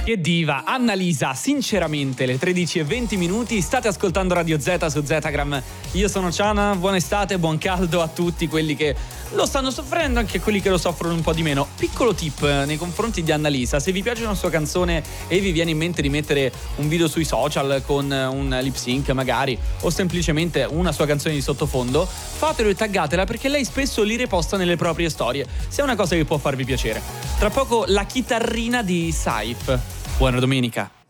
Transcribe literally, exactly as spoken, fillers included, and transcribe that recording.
Che diva, Annalisa, sinceramente le tredici e venti minuti, state ascoltando Radio Z su Zetagram. Io sono Ciana, buona estate, buon caldo a tutti quelli che lo stanno soffrendo, anche quelli che lo soffrono un po' di meno. Piccolo tip nei confronti di Annalisa: se vi piace una sua canzone e vi viene in mente di mettere un video sui social con un lip sync magari, o semplicemente una sua canzone di sottofondo, fatelo e taggatela, perché lei spesso li riposta nelle proprie storie, se è una cosa che può farvi piacere. Tra poco la chitarrina di Saif. Buona domenica.